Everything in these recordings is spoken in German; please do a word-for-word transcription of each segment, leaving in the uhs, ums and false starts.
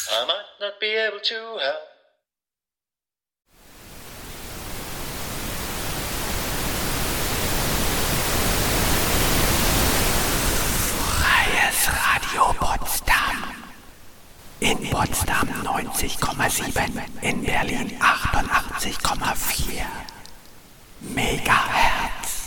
I might not be able to help. Freies Radio Potsdam. In Potsdam neunzig Komma sieben, in Berlin achtundachtzig Komma vier Megahertz.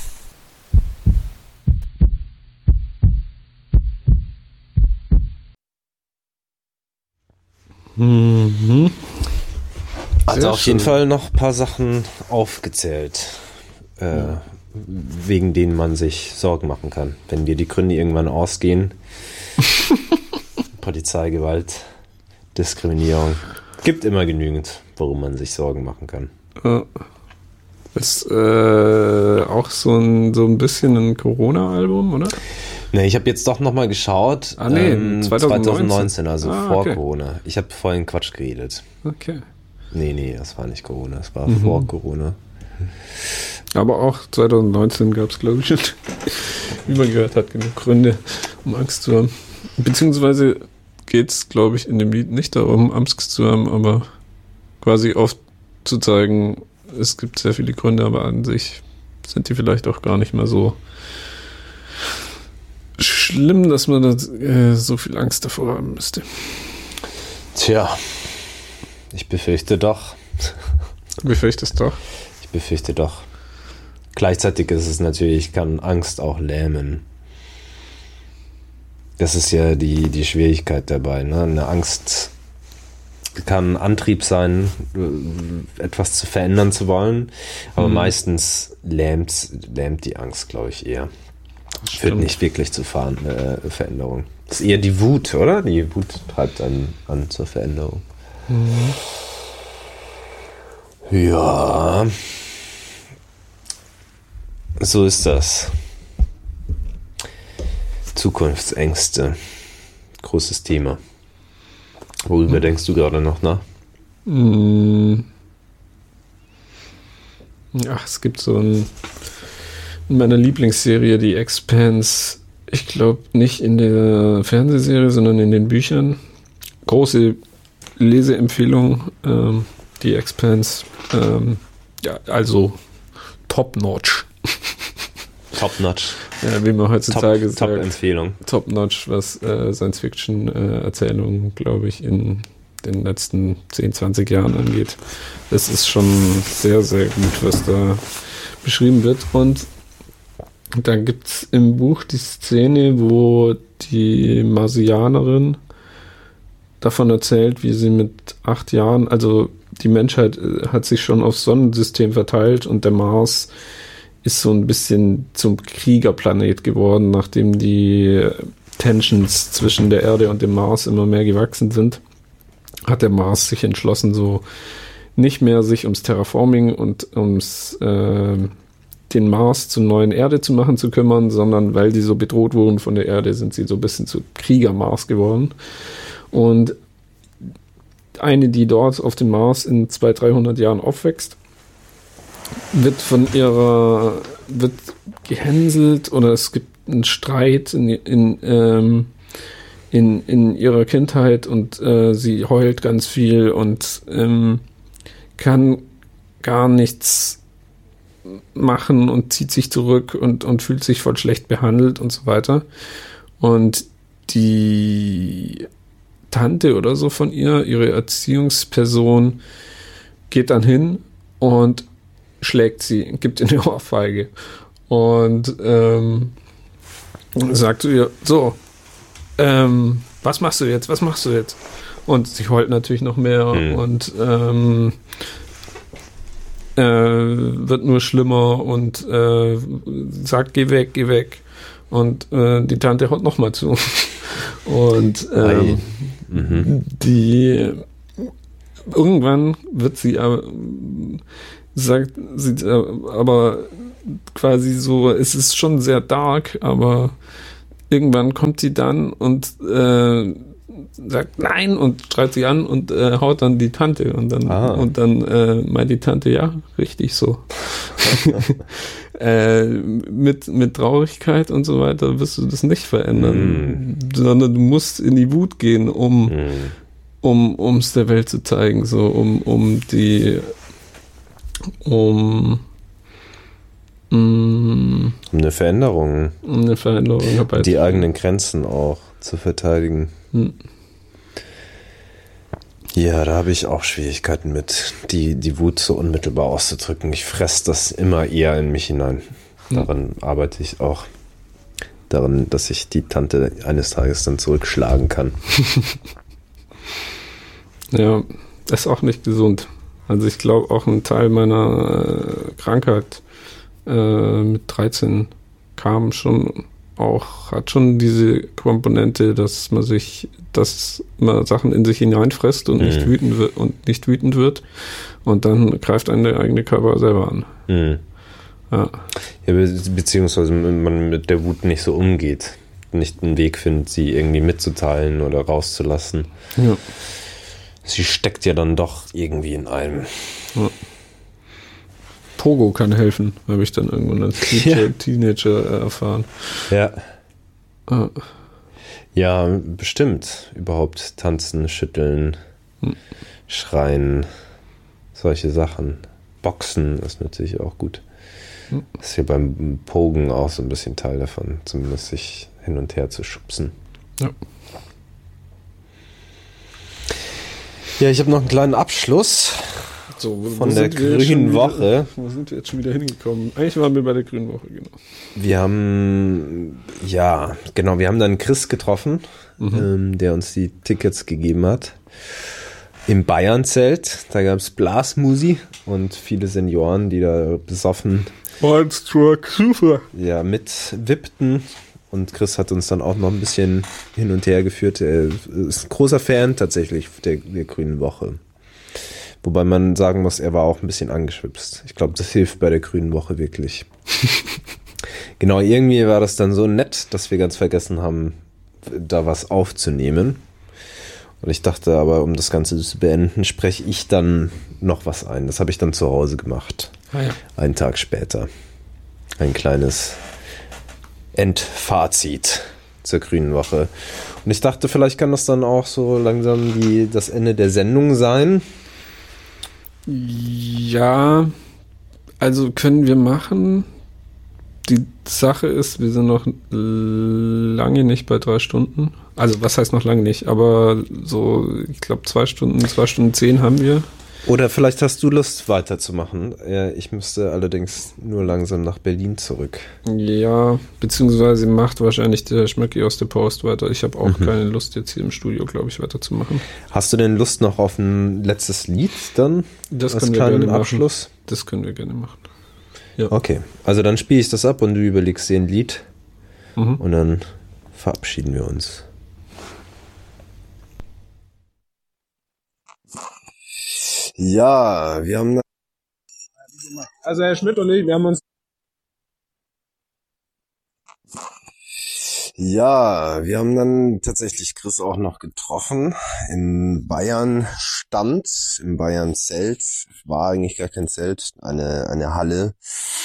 Mhm. Also Sehr auf schön. jeden Fall noch ein paar Sachen aufgezählt, äh, ja. wegen denen man sich Sorgen machen kann. Wenn dir die Gründe irgendwann ausgehen, Polizeigewalt, Diskriminierung, gibt immer genügend, worum man sich Sorgen machen kann. Ja. Ist äh, auch so ein, so ein bisschen ein Corona-Album, oder? Ne, ich habe jetzt doch nochmal geschaut. Ah, nee, ähm, zwanzig neunzehn. zwanzig neunzehn, also ah, vor okay. Corona. Ich habe vorhin Quatsch geredet. Okay. Nee, nee, das war nicht Corona, das war Mhm. vor Corona. Aber auch zwanzig neunzehn gab es, glaube ich, schon, wie man gehört hat, genug Gründe, um Angst zu haben. Beziehungsweise geht es, glaube ich, in dem Lied nicht darum, Angst zu haben, aber quasi aufzuzeigen, es gibt sehr viele Gründe, aber an sich sind die vielleicht auch gar nicht mehr so schlimm, dass man da, äh, so viel Angst davor haben müsste. Tja, ich befürchte doch. Du befürchtest doch. Ich befürchte doch. Gleichzeitig ist es natürlich, kann Angst auch lähmen. Das ist ja die, die Schwierigkeit dabei. Ne? Eine Angst kann Antrieb sein, etwas zu verändern zu wollen, aber Mhm. meistens lähmt, lähmt die Angst, glaube ich, eher. Führt Stimmt. nicht wirklich zu Ver äh, Veränderung. Das ist eher die Wut, oder? Die Wut treibt an, an zur Veränderung. Mhm. Ja, so ist das. Zukunftsängste. Großes Thema. Worüber denkst du gerade noch nach? Mm. Ja, es gibt so ein in meiner Lieblingsserie, die Expanse, ich glaube nicht in der Fernsehserie, sondern in den Büchern. Große Leseempfehlung, ähm, die Expanse. Ähm, ja, also top-notch. Top-notch. Ja, wie man heutzutage Top, sagt. Top-Empfehlung. Top-notch, was äh, Science-Fiction-Erzählungen, äh, glaube ich, in den letzten zehn, zwanzig Jahren angeht. Es ist schon sehr, sehr gut, was da beschrieben wird. Und da gibt es im Buch die Szene, wo die Marsianerin davon erzählt, wie sie mit acht Jahren, also die Menschheit äh, hat sich schon aufs Sonnensystem verteilt und der Mars ist so ein bisschen zum Kriegerplanet geworden, nachdem die Tensions zwischen der Erde und dem Mars immer mehr gewachsen sind, hat der Mars sich entschlossen, so nicht mehr sich ums Terraforming und ums äh, den Mars zur neuen Erde zu machen zu kümmern, sondern weil die so bedroht wurden von der Erde, sind sie so ein bisschen zu Krieger-Mars geworden. Und eine, die dort auf dem Mars in zweihundert, dreihundert Jahren aufwächst, wird von ihrer, wird gehänselt oder es gibt einen Streit in, in, ähm, in, in ihrer Kindheit und äh, sie heult ganz viel und ähm, kann gar nichts machen und zieht sich zurück und, und fühlt sich voll schlecht behandelt und so weiter. Und die Tante oder so von ihr, ihre Erziehungsperson, geht dann hin und schlägt sie, gibt ihr eine Ohrfeige und ähm, sagt zu ihr, so, ähm, was machst du jetzt, was machst du jetzt? Und sie heult natürlich noch mehr mhm. und ähm, äh, wird nur schlimmer und äh, sagt, geh weg, geh weg. Und äh, die Tante haut nochmal zu. Und ähm, mhm. die irgendwann wird sie aber sagt sie aber quasi so, es ist schon sehr dark, aber irgendwann kommt sie dann und äh, sagt nein und schreit sie an und äh, haut dann die Tante und dann ah. und dann äh, meint die Tante, ja, richtig so. äh, mit, mit Traurigkeit und so weiter wirst du das nicht verändern, mm. sondern du musst in die Wut gehen, um mm. um um es der Welt zu zeigen, so um um die um um, um eine Veränderung, um eine Veränderung herbeizuführen. Die eigenen Grenzen auch zu verteidigen. Hm. Ja, da habe ich auch Schwierigkeiten mit, die, die Wut so unmittelbar auszudrücken. Ich fresse das immer eher in mich hinein. Daran hm. arbeite ich auch. Daran, dass ich die Tante eines Tages dann zurückschlagen kann. Ja, das ist auch nicht gesund. Also ich glaube auch ein Teil meiner äh, Krankheit äh, mit dreizehn kam schon auch, hat schon diese Komponente, dass man sich, dass man Sachen in sich hineinfrisst und mhm. nicht wütend wird und nicht wütend wird und dann greift einen der eigene Körper selber an. Mhm. Ja. Ja, be- beziehungsweise man mit der Wut nicht so umgeht, nicht einen Weg findet, sie irgendwie mitzuteilen oder rauszulassen. Ja. Sie steckt ja dann doch irgendwie in einem. Ja. Pogo kann helfen, habe ich dann irgendwann als Teenager, ja. Teenager äh, erfahren. Ja. Äh. Ja, bestimmt. Überhaupt tanzen, schütteln, hm. schreien, solche Sachen. Boxen ist natürlich auch gut. Hm. Das ist hier beim Pogen auch so ein bisschen Teil davon, zumindest sich hin und her zu schubsen. Ja. Ja, ich habe noch einen kleinen Abschluss so, wo, von wo der Grünen Woche. Wo sind wir jetzt schon wieder hingekommen? Eigentlich waren wir bei der Grünen Woche, genau. Wir haben, ja, genau, wir haben dann Chris getroffen, mhm. ähm, der uns die Tickets gegeben hat. Im Bayern-Zelt, da gab es Blasmusi und viele Senioren, die da besoffen ja, mit wippten. Und Chris hat uns dann auch noch ein bisschen hin und her geführt. Er ist ein großer Fan tatsächlich der, der Grünen Woche. Wobei man sagen muss, er war auch ein bisschen angeschwipst. Ich glaube, das hilft bei der Grünen Woche wirklich. Genau, irgendwie war das dann so nett, dass wir ganz vergessen haben, da was aufzunehmen. Und ich dachte aber, um das Ganze zu beenden, spreche ich dann noch was ein. Das habe ich dann zu Hause gemacht. Ah, ja. Einen Tag später. Ein kleines Endfazit zur Grünen Woche. Und ich dachte, vielleicht kann das dann auch so langsam die, das Ende der Sendung sein. Ja, also können wir machen. Die Sache ist, wir sind noch lange nicht bei drei Stunden. Also was heißt noch lange nicht, aber so, ich glaube zwei Stunden, zwei Stunden zehn haben wir. Oder vielleicht hast du Lust weiterzumachen. Ja, ich müsste allerdings nur langsam nach Berlin zurück. Ja, beziehungsweise macht wahrscheinlich der Schmöcki aus der Post weiter. Ich habe auch mhm. keine Lust jetzt hier im Studio, glaube ich, weiterzumachen. Hast du denn Lust noch auf ein letztes Lied dann? Das können wir gerne Abschluss? machen. Das können wir gerne machen. Ja. Okay, also dann spiele ich das ab und du überlegst dir ein Lied mhm. und dann verabschieden wir uns. Ja, wir haben... Also Herr Schmidt und ich, wir haben uns... Ja, wir haben dann tatsächlich Chris auch noch getroffen. Im Bayern Stand, im Bayern Zelt. War eigentlich gar kein Zelt, eine, eine Halle.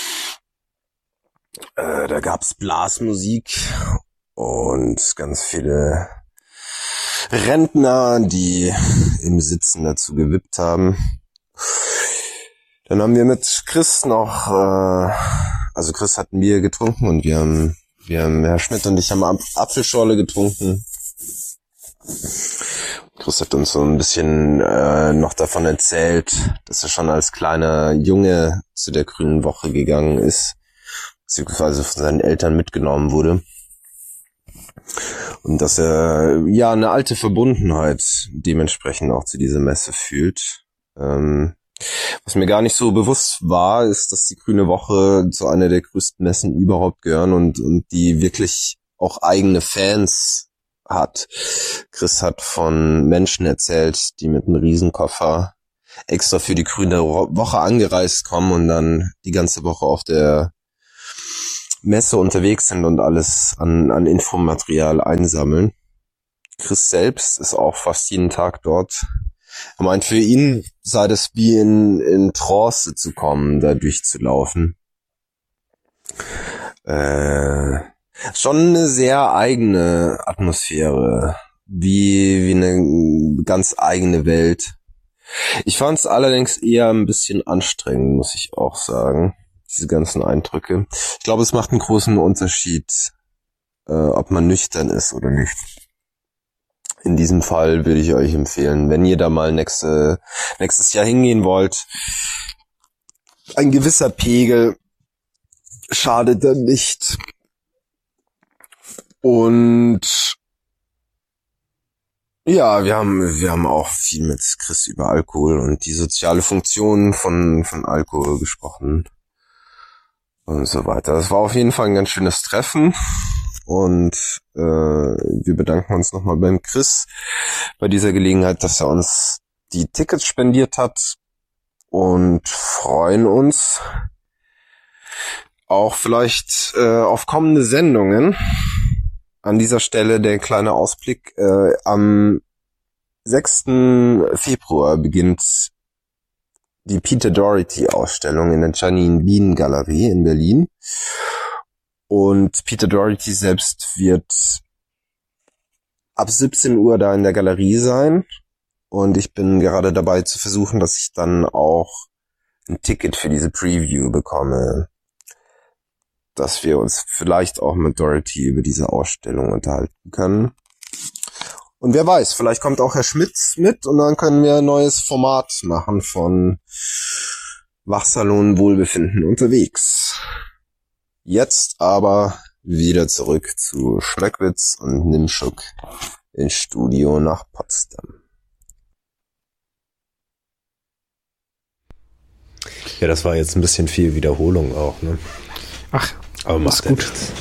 Äh, da gab's Blasmusik und ganz viele Rentner, die im Sitzen dazu gewippt haben. Dann haben wir mit Chris noch, äh, also Chris hat ein Bier getrunken und wir haben, wir haben, Herr Schmidt und ich haben Apfelschorle getrunken. Chris hat uns so ein bisschen äh, noch davon erzählt, dass er schon als kleiner Junge zu der Grünen Woche gegangen ist, beziehungsweise von seinen Eltern mitgenommen wurde. Und dass er ja eine alte Verbundenheit dementsprechend auch zu dieser Messe fühlt. Ähm, was mir gar nicht so bewusst war, ist, dass die Grüne Woche zu einer der größten Messen überhaupt gehören und, und die wirklich auch eigene Fans hat. Chris hat von Menschen erzählt, die mit einem Riesenkoffer extra für die Grüne Woche angereist kommen und dann die ganze Woche auf der Messe unterwegs sind und alles an, an Infomaterial einsammeln. Chris selbst ist auch fast jeden Tag dort. Er meint, für ihn sei das wie in, in Trance zu kommen, da durchzulaufen. Äh, schon eine sehr eigene Atmosphäre, wie, wie eine ganz eigene Welt. Ich fand es allerdings eher ein bisschen anstrengend, muss ich auch sagen, diese ganzen Eindrücke. Ich glaube, es macht einen großen Unterschied, äh, ob man nüchtern ist oder nicht. In diesem Fall würde ich euch empfehlen, wenn ihr da mal nächste, nächstes Jahr hingehen wollt, ein gewisser Pegel schadet dann nicht. Und ja, wir haben wir haben auch viel mit Chris über Alkohol und die soziale Funktion von von Alkohol gesprochen und so weiter. Das war auf jeden Fall ein ganz schönes Treffen. Und äh, wir bedanken uns nochmal beim Chris bei dieser Gelegenheit, dass er uns die Tickets spendiert hat und freuen uns auch vielleicht äh, auf kommende Sendungen. An dieser Stelle der kleine Ausblick. Äh, am sechsten Februar beginnt die Peter Doherty-Ausstellung in der Janine Bean Galerie in Berlin. Und Peter Doherty selbst wird ab siebzehn Uhr da in der Galerie sein. Und ich bin gerade dabei zu versuchen, dass ich dann auch ein Ticket für diese Preview bekomme. Dass wir uns vielleicht auch mit Doherty über diese Ausstellung unterhalten können. Und wer weiß, vielleicht kommt auch Herr Schmitz mit und dann können wir ein neues Format machen von Wachsalon Wohlbefinden unterwegs. Jetzt aber wieder zurück zu Schmöckwitz und Nimschuk ins Studio nach Potsdam. Ja, das war jetzt ein bisschen viel Wiederholung auch, ne? Ach, aber macht gut. Nichts.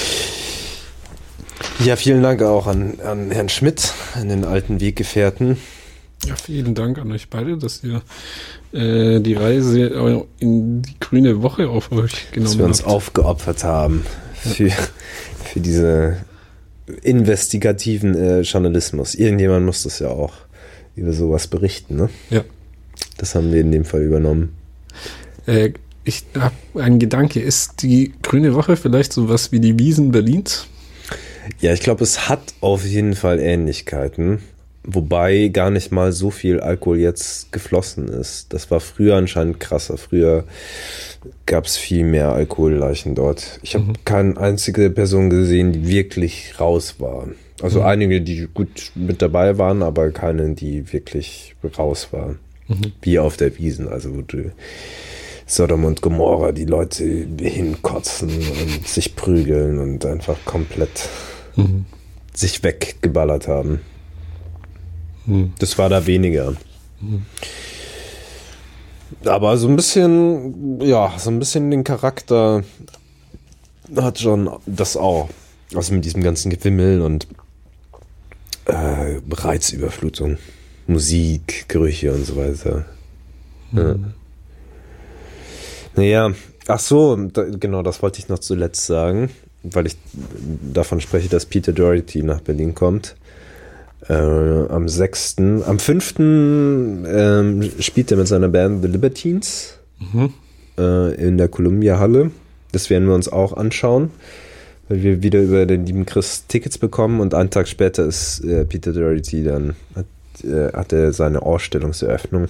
Ja, vielen Dank auch an, an Herrn Schmidt, an den alten Weggefährten. Ja, vielen Dank an euch beide, dass ihr äh, die Reise in die grüne Woche auf euch genommen habt. Dass wir uns habt. aufgeopfert haben für, ja. für diese investigativen äh, Journalismus. Irgendjemand muss das ja auch über sowas berichten, ne? Ja. Das haben wir in dem Fall übernommen. Äh, ich habe einen Gedanke. Ist die grüne Woche vielleicht sowas wie die Wiesn Berlins? Ja, ich glaube, es hat auf jeden Fall Ähnlichkeiten. Wobei gar nicht mal so viel Alkohol jetzt geflossen ist. Das war früher anscheinend krasser. Früher gab es viel mehr Alkoholleichen dort. Ich habe mhm. keine einzige Person gesehen, die wirklich raus war. Also mhm. einige, die gut mit dabei waren, aber keine, die wirklich raus war. Mhm. Wie auf der Wiesn, also wo du Sodom und Gomorra die Leute hinkotzen und sich prügeln und einfach komplett mhm. sich weggeballert haben. Das war da weniger. Mhm. Aber so ein bisschen, ja, so ein bisschen den Charakter hat schon das auch. Also mit diesem ganzen Gewimmel und äh, Reizüberflutung, Musik, Gerüche und so weiter. Mhm. Ja. Naja, ach so, da, genau, das wollte ich noch zuletzt sagen, weil ich davon spreche, dass Peter Doherty nach Berlin kommt. Äh, am sechsten Am fünften Ähm, spielt er mit seiner Band The Libertines mhm. äh, in der Columbia Halle. Das werden wir uns auch anschauen, weil wir wieder über den lieben Chris Tickets bekommen und einen Tag später ist äh, Peter Doherty dann, hat, äh, hat er seine Ausstellungseröffnung.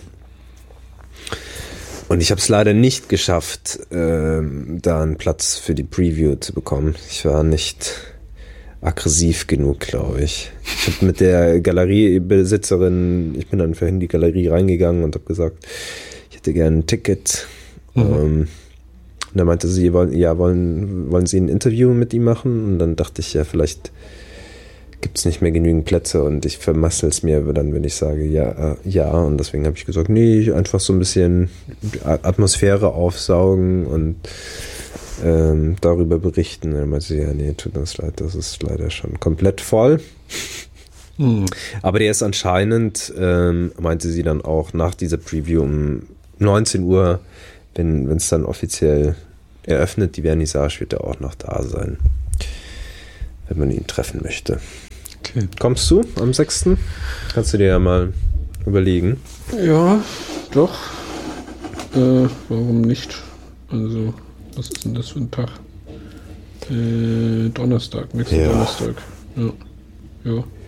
Und ich habe es leider nicht geschafft, äh, da einen Platz für die Preview zu bekommen. Ich war nicht aggressiv genug, glaube ich. Ich habe mit der Galeriebesitzerin, ich bin dann vorhin in die Galerie reingegangen und habe gesagt, ich hätte gerne ein Ticket. Mhm. Ähm, und dann meinte sie, wollen, ja, wollen, wollen Sie ein Interview mit ihm machen? Und dann dachte ich, ja, vielleicht gibt es nicht mehr genügend Plätze und ich vermassel es mir dann, wenn ich sage, ja, äh, ja. Und deswegen habe ich gesagt, nee, einfach so ein bisschen Atmosphäre aufsaugen und ähm, darüber berichten. Dann meinte sie, ja, nee, tut uns leid, das ist leider schon komplett voll. Mhm. Aber der ist anscheinend, ähm, meinte sie dann auch, nach dieser Preview um neunzehn Uhr, wenn es dann offiziell eröffnet, die Vernissage, wird er auch noch da sein, wenn man ihn treffen möchte. Okay. Kommst du am sechsten? Kannst du dir ja mal überlegen. Ja, doch. Äh, warum nicht? Also, was ist denn das für ein Tag? Äh, Donnerstag, nächsten ja. Donnerstag. Ja. Ja.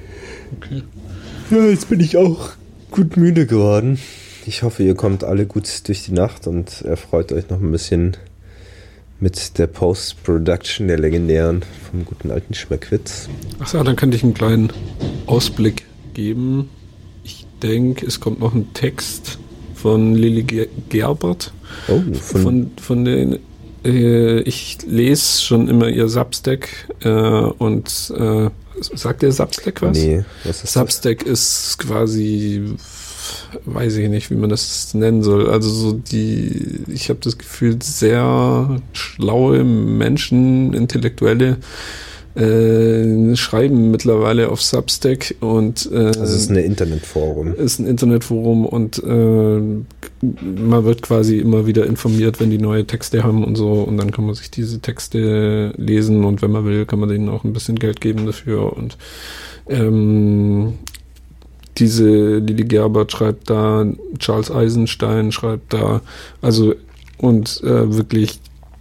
Okay. Ja, jetzt bin ich auch gut müde geworden. Ich hoffe, ihr kommt alle gut durch die Nacht und erfreut euch noch ein bisschen mit der Post-Production der legendären vom guten alten Schmeckwitz. Ach ja, dann könnte ich einen kleinen Ausblick geben. Ich denke, es kommt noch ein Text von Lili Ge- Gerbert. Oh, von, Von, von den, äh, ich lese schon immer ihr Substack äh, und äh, sagt der Substack was? Nee, was ist Substack ist quasi, weiß ich nicht, wie man das nennen soll. Also so die, ich habe das Gefühl, sehr schlaue Menschen, Intellektuelle äh, schreiben mittlerweile auf Substack und äh, das? Das ist ein Internetforum. ist ein Internetforum und äh, man wird quasi immer wieder informiert, wenn die neue Texte haben und so, und dann kann man sich diese Texte lesen und wenn man will, kann man denen auch ein bisschen Geld geben dafür. Und ähm, diese Lili Gerbert schreibt da, Charles Eisenstein schreibt da, also und äh, wirklich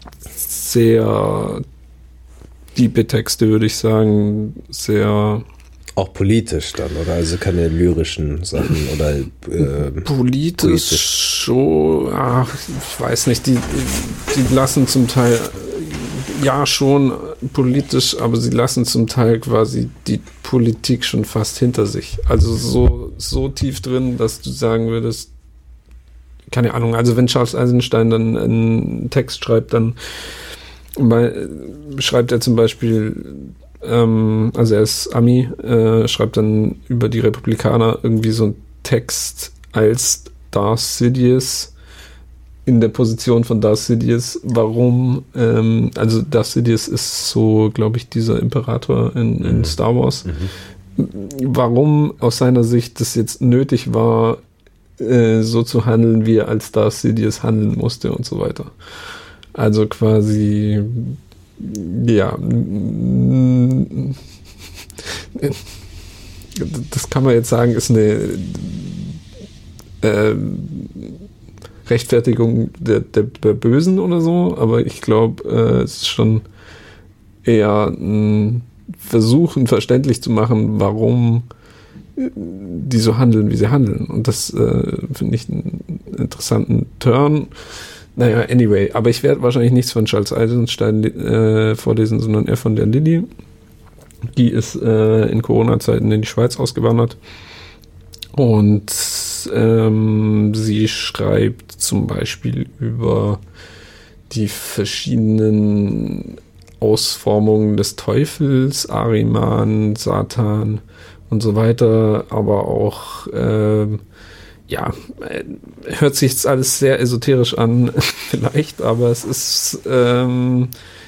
sehr tiefe Texte, würde ich sagen, sehr Auch politisch dann, oder? Also keine lyrischen Sachen oder äh, politisch, poetisch. schon, ach, ich weiß nicht, die, die lassen zum Teil, ja schon politisch, aber sie lassen zum Teil quasi die Politik schon fast hinter sich. Also so, so tief drin, dass du sagen würdest, keine Ahnung, also wenn Charles Eisenstein dann einen Text schreibt, dann Weil, schreibt er zum Beispiel, ähm, also er ist Ami, äh, schreibt dann über die Republikaner irgendwie so einen Text als Darth Sidious in der Position von Darth Sidious, warum, ähm, also Darth Sidious ist so, glaube ich, dieser Imperator in, in mhm. Star Wars, mhm. warum aus seiner Sicht das jetzt nötig war, äh, so zu handeln, wie er als Darth Sidious handeln musste und so weiter. Also quasi, ja, das kann man jetzt sagen, ist eine äh, Rechtfertigung der, der, der Bösen oder so, aber ich glaube, äh, es ist schon eher ein Versuchen, verständlich zu machen, warum die so handeln, wie sie handeln. Und das äh, finde ich einen interessanten Turn. Naja, anyway, aber ich werde wahrscheinlich nichts von Charles Eisenstein äh, vorlesen, sondern eher von der Lilly. Die ist äh, in Corona-Zeiten in die Schweiz ausgewandert. Und ähm, sie schreibt zum Beispiel über die verschiedenen Ausformungen des Teufels, Ahriman, Satan und so weiter, aber auch ähm, ja, hört sich jetzt alles sehr esoterisch an, vielleicht, aber es ist ähm,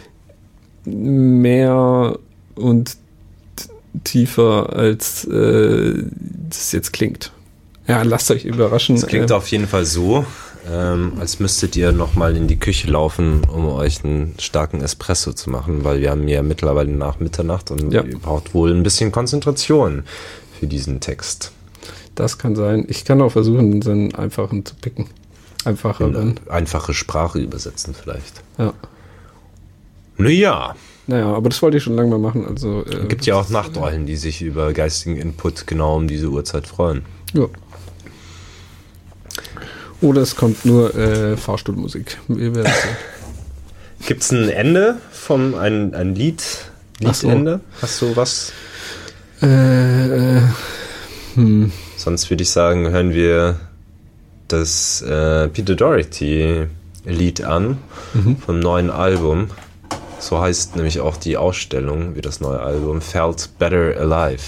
mehr und t- tiefer, als äh, das jetzt klingt. Ja, lasst euch überraschen. Es klingt äh, auf jeden Fall so, ähm, als müsstet ihr nochmal in die Küche laufen, um euch einen starken Espresso zu machen, weil wir haben ja mittlerweile nach Mitternacht und ja. ihr braucht wohl ein bisschen Konzentration für diesen Text. Das kann sein. Ich kann auch versuchen, so einen einfachen zu picken. Einfacher dann. Einfache Sprache übersetzen vielleicht. Ja. Naja. Naja, aber das wollte ich schon lange mal machen. Also, äh, gibt ja auch Nachteulen, die sich über geistigen Input genau um diese Uhrzeit freuen. Ja. Oder es kommt nur äh, Fahrstuhlmusik. Wir werden sehen. Gibt es ein Ende vom ein, ein Lied? Liedende? So. Hast du was? Äh, hm. Sonst würde ich sagen, hören wir das äh, Peter Doherty Lied an mhm. vom neuen Album. So heißt nämlich auch die Ausstellung, wie das neue Album, Felt Better Alive.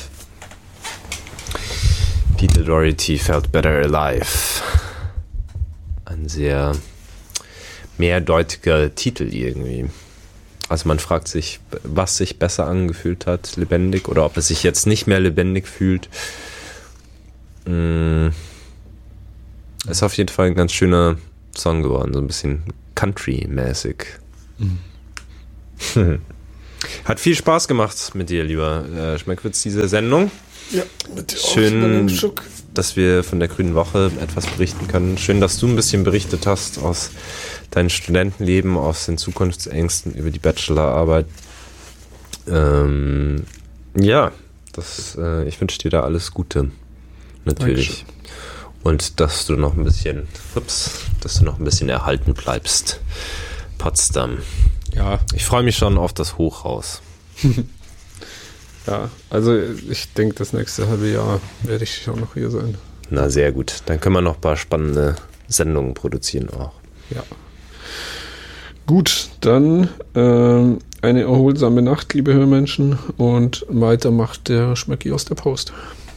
Peter Doherty, Felt Better Alive. Ein sehr mehrdeutiger Titel irgendwie. Also man fragt sich, was sich besser angefühlt hat, lebendig, oder ob es sich jetzt nicht mehr lebendig fühlt. Mm. Ist auf jeden Fall ein ganz schöner Song geworden, so ein bisschen Country-mäßig. Mhm. Hat viel Spaß gemacht mit dir, lieber äh, Schmeckwitz, diese Sendung. Ja, mit dir schön, dass wir von der Grünen Woche etwas berichten können. Schön, dass du ein bisschen berichtet hast aus deinem Studentenleben, aus den Zukunftsängsten über die Bachelorarbeit. Ähm, ja, Das, äh, ich wünsche dir da alles Gute. Natürlich. Dankeschön. Und dass du noch ein bisschen, ups, dass du noch ein bisschen erhalten bleibst. Potsdam. Ja, Ich freue mich schon auf das Hochhaus. ja. Also ich denke, das nächste halbe Jahr werde ich auch noch hier sein. Na, sehr gut. Dann können wir noch ein paar spannende Sendungen produzieren auch. Ja. Gut, dann ähm, eine erholsame Nacht, liebe Hörmenschen. Und weiter macht der Schmöcki aus der Post.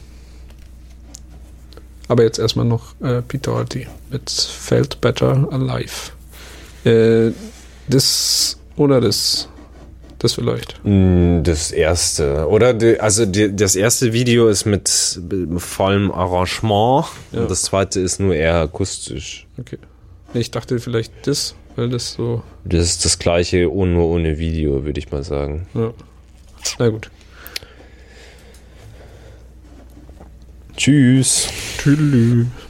Aber jetzt erstmal noch äh, Peter Alti mit Felt Better Alive. Äh, das oder das? Das vielleicht. Das erste, oder? Die, also die, das erste Video ist mit vollem Arrangement Ja. und das zweite ist nur eher akustisch. Okay. Ich dachte vielleicht das, weil das so. Das ist das gleiche, nur ohne Video, würde ich mal sagen. Ja. Na gut. Tschüss. Tschüss.